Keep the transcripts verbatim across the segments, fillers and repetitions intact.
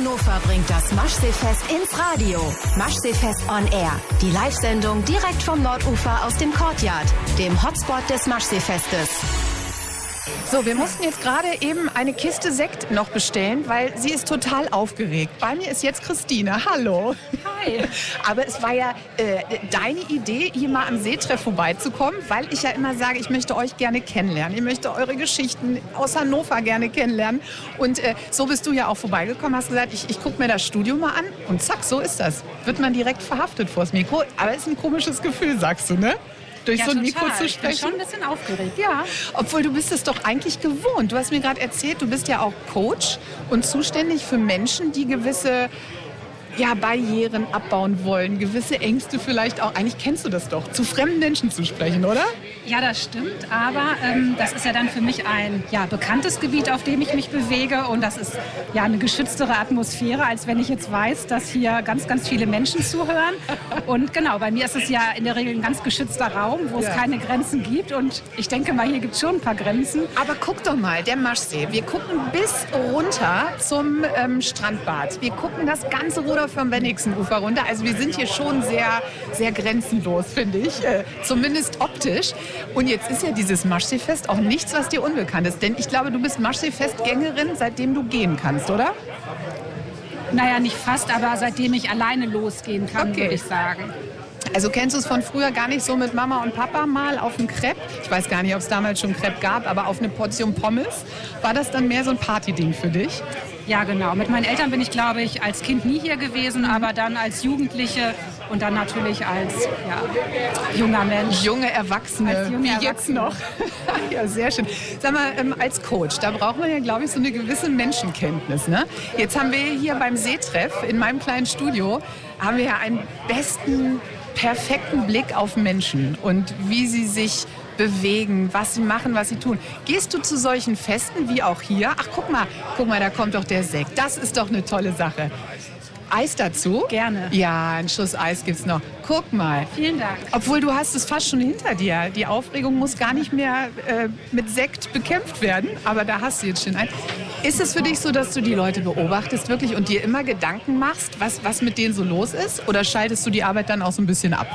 Hannover bringt das Maschseefest ins Radio. Maschseefest on Air. Die Live-Sendung direkt vom Nordufer aus dem Courtyard, dem Hotspot des Maschseefestes. So, wir mussten jetzt gerade eben eine Kiste Sekt noch bestellen, weil sie ist total aufgeregt. Bei mir ist jetzt Christine. Hallo. Hi. Aber es war ja äh, deine Idee, hier mal am Seetreff vorbeizukommen, weil ich ja immer sage, ich möchte euch gerne kennenlernen. Ich möchte eure Geschichten aus Hannover gerne kennenlernen. Und äh, so bist du ja auch vorbeigekommen, hast gesagt, ich, ich gucke mir das Studio mal an. Und zack, so ist das. Wird man direkt verhaftet vors Mikro. Aber es ist ein komisches Gefühl, sagst du, ne? Durch ja, so ein total. Mikro zu sprechen. Ich bin schon ein bisschen aufgeregt, ja. Obwohl, du bist es doch eigentlich gewohnt. Du hast mir gerade erzählt, du bist ja auch Coach und zuständig für Menschen, die gewisse ja, Barrieren abbauen wollen, gewisse Ängste vielleicht auch. Eigentlich kennst du das doch, zu fremden Menschen zu sprechen, oder? Ja, das stimmt, aber ähm, das ist ja dann für mich ein ja, bekanntes Gebiet, auf dem ich mich bewege, und das ist ja eine geschütztere Atmosphäre, als wenn ich jetzt weiß, dass hier ganz, ganz viele Menschen zuhören. Und genau, bei mir ist es ja in der Regel ein ganz geschützter Raum, wo es ja. keine Grenzen gibt, und ich denke mal, hier gibt es schon ein paar Grenzen. Aber guck doch mal, der Maschsee, wir gucken bis runter zum ähm, Strandbad. Wir gucken das ganze Ruder vom Wenningsenufer runter. Also wir sind hier schon sehr, sehr grenzenlos, finde ich, äh, zumindest optisch. Und jetzt ist ja dieses Maschseefest auch nichts, was dir unbekannt ist. Denn ich glaube, du bist Maschseefestgängerin, seitdem du gehen kannst, oder? Naja, nicht fast, aber seitdem ich alleine losgehen kann, okay. würde ich sagen. Also kennst du es von früher gar nicht so mit Mama und Papa mal auf einen Crepe? Ich weiß gar nicht, ob es damals schon Crepe gab, aber auf eine Portion Pommes. War das dann mehr so ein Partyding für dich? Ja, genau. Mit meinen Eltern bin ich, glaube ich, als Kind nie hier gewesen, aber dann als Jugendliche und dann natürlich als ja, junger Mensch. Junge Erwachsene, junge wie Erwachsene. jetzt noch. Ja, sehr schön. Sag mal, ähm, als Coach, da braucht man ja, glaube ich, so eine gewisse Menschenkenntnis, ne? Jetzt haben wir hier beim Seetreff, in meinem kleinen Studio, haben wir ja einen besten, perfekten Blick auf Menschen und wie sie sich bewegen, was sie machen, was sie tun. Gehst du zu solchen Festen wie auch hier? Ach, guck mal, guck mal, da kommt doch der Sekt. Das ist doch eine tolle Sache. Eis dazu? Gerne. Ja, einen Schuss Eis gibt's noch. Guck mal. Vielen Dank. Obwohl, du hast es fast schon hinter dir. Die Aufregung muss gar nicht mehr äh, mit Sekt bekämpft werden. Aber da hast du jetzt schon einen. Ist es für dich so, dass du die Leute beobachtest wirklich und dir immer Gedanken machst, was, was mit denen so los ist? Oder schaltest du die Arbeit dann auch so ein bisschen ab?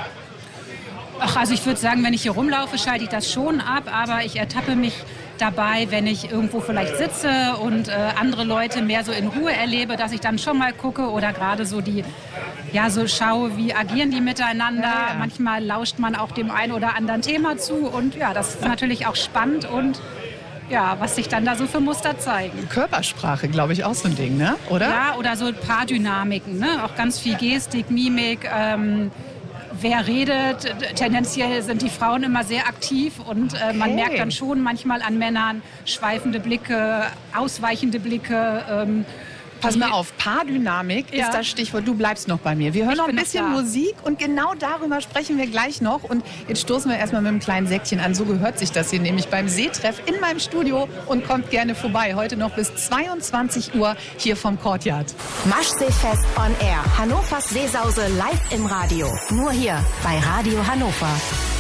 Ach, also ich würde sagen, wenn ich hier rumlaufe, schalte ich das schon ab. Aber ich ertappe mich dabei, wenn ich irgendwo vielleicht sitze und äh, andere Leute mehr so in Ruhe erlebe, dass ich dann schon mal gucke oder gerade so die, ja, so schaue, wie agieren die miteinander. Ja, ja. Manchmal lauscht man auch dem einen oder anderen Thema zu und ja, das ist natürlich auch spannend und ja, was sich dann da so für Muster zeigen. Körpersprache, glaube ich, auch so ein Ding, ne? Oder? Ja, oder so Paardynamiken, ne? Auch ganz viel Gestik, Mimik, ähm, wer redet, tendenziell sind die Frauen immer sehr aktiv und äh, man Okay. merkt dann schon manchmal an Männern schweifende Blicke, ausweichende Blicke. Ähm, Pass mal auf, Paardynamik Ja. ist das Stichwort. Du bleibst noch bei mir. Wir hören Ich noch ein bin noch bisschen da. Musik und genau darüber sprechen wir gleich noch. Und jetzt stoßen wir erstmal mit einem kleinen Säckchen an. So gehört sich das hier nämlich beim Seetreff in meinem Studio und kommt gerne vorbei. Heute noch bis zweiundzwanzig Uhr hier vom Courtyard. Maschseefest on Air. Hannovers Seesause live im Radio. Nur hier bei Radio Hannover.